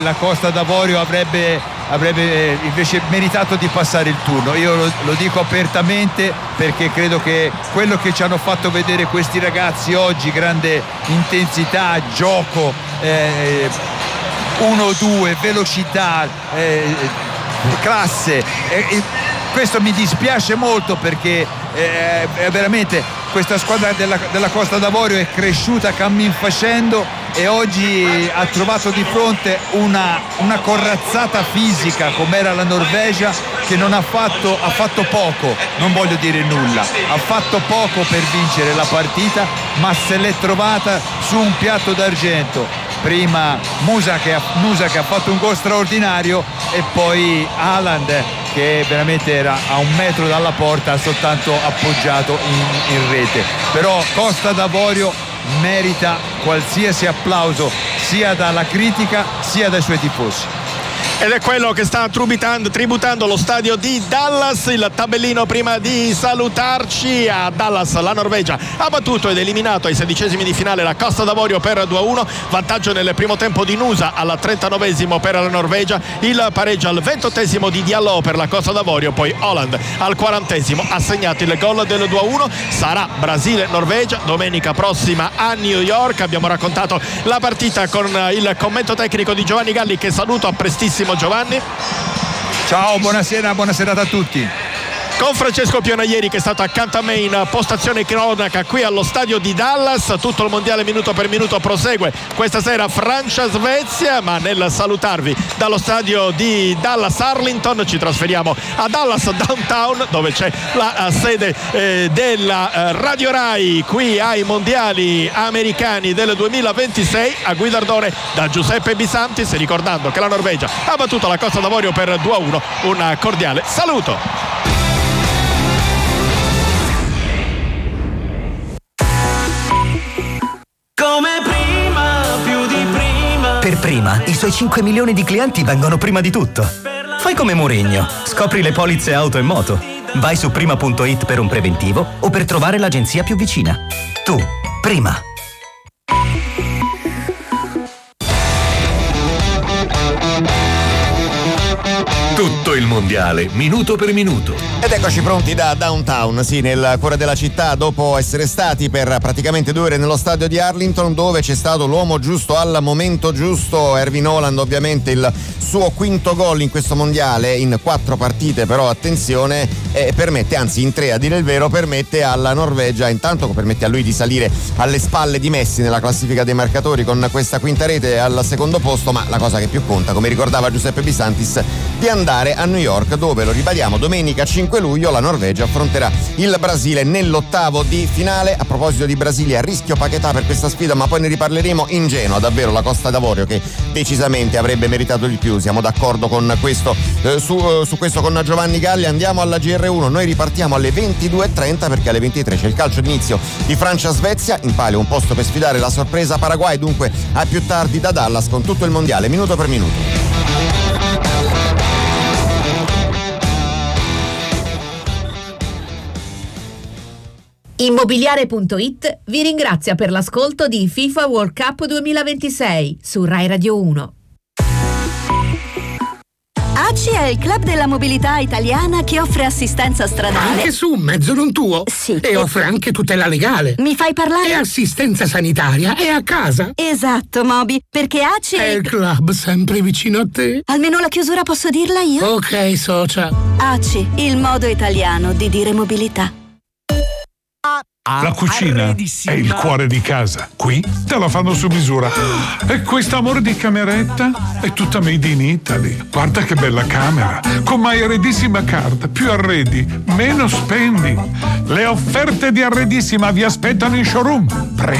La Costa d'Avorio avrebbe invece meritato di passare il turno. Io lo dico apertamente, perché credo che quello che ci hanno fatto vedere questi ragazzi oggi, grande intensità, gioco, 1-2, velocità, classe, questo mi dispiace molto, perché veramente questa squadra della Costa d'Avorio è cresciuta cammin facendo, e oggi ha trovato di fronte una corazzata fisica come era la Norvegia, che ha fatto poco, non voglio dire nulla, ha fatto poco per vincere la partita, ma se l'è trovata su un piatto d'argento. Prima Musa che ha fatto un gol straordinario, e poi Haaland che veramente era a 1 metro dalla porta, soltanto appoggiato in rete. Però Costa d'Avorio merita qualsiasi applauso, sia dalla critica sia dai suoi tifosi. Ed è quello che sta tributando lo stadio di Dallas. Il tabellino prima di salutarci: a Dallas la Norvegia ha battuto ed eliminato ai 16esimi di finale la Costa d'Avorio per 2-1, vantaggio nel primo tempo di Nusa al 39esimo per la Norvegia, il pareggio al 28esimo di Diallo per la Costa d'Avorio, poi Haaland al 40esimo ha segnato il gol del 2-1. Sarà Brasile-Norvegia domenica prossima a New York. Abbiamo raccontato la partita con il commento tecnico di Giovanni Galli, che saluto. A prestissimo Giovanni. Ciao, buonasera a tutti. Con Francesco Pionaieri, che è stato accanto a me in postazione cronaca qui allo stadio di Dallas. Tutto il mondiale minuto per minuto prosegue questa sera Francia-Svezia, ma nel salutarvi dallo stadio di Dallas Arlington ci trasferiamo a Dallas Downtown, dove c'è la sede della Radio Rai qui ai mondiali americani del 2026, a guidardone da Giuseppe Bisantis, ricordando che la Norvegia ha battuto la Costa d'Avorio per 2-1. Un cordiale saluto. Per Prima, i suoi 5 milioni di clienti vengono prima di tutto. Fai come Mourinho, scopri le polizze auto e moto. Vai su prima.it per un preventivo o per trovare l'agenzia più vicina. Tu, Prima. Tutto il mondiale, minuto per minuto. Ed eccoci pronti da Downtown, sì, nel cuore della città, dopo essere stati per praticamente 2 ore nello stadio di Arlington, dove c'è stato l'uomo giusto al momento giusto. Erling Haaland, ovviamente il suo 5º gol in questo mondiale in 4 partite, però attenzione, permette, anzi in 3 a dire il vero, permette alla Norvegia, intanto permette a lui di salire alle spalle di Messi nella classifica dei marcatori con questa 5ª rete al 2º posto, ma la cosa che più conta, come ricordava Giuseppe Bisantis, di andare a New York, dove, lo ribadiamo, domenica 5 luglio la Norvegia affronterà il Brasile nell'8avo di finale. A proposito di Brasile, a rischio Paquetá per questa sfida, ma poi ne riparleremo. Ingenua davvero la Costa d'Avorio, che decisamente avrebbe meritato di più, siamo d'accordo con questo, su questo con Giovanni Galli. Andiamo alla GR1, noi ripartiamo alle 22:30, perché alle 23 c'è il calcio d'inizio di Francia-Svezia, in palio un posto per sfidare la sorpresa Paraguay. Dunque a più tardi da Dallas con tutto il mondiale minuto per minuto. Immobiliare.it vi ringrazia per l'ascolto di FIFA World Cup 2026 su Rai Radio 1. ACI è il club della mobilità italiana che offre assistenza stradale. Anche su un mezzo non tuo? Sì. E offre anche tutela legale. Mi fai parlare? E assistenza sanitaria. E a casa. Esatto, Moby, perché ACI è il club sempre vicino a te. Almeno la chiusura posso dirla io? Ok, socia. ACI, il modo italiano di dire mobilità. La cucina è il cuore di casa. Qui te la fanno su misura. E questo amore di cameretta è tutta made in Italy. Guarda che bella camera. Con My Arredissima Card. Più arredi, meno spendi. Le offerte di Arredissima vi aspettano in showroom. Prendi